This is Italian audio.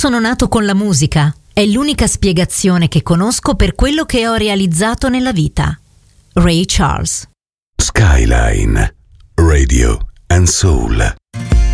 sono nato con la musica. È l'unica spiegazione che conosco per quello che ho realizzato nella vita. Ray Charles. Skyline, Radio and Soul.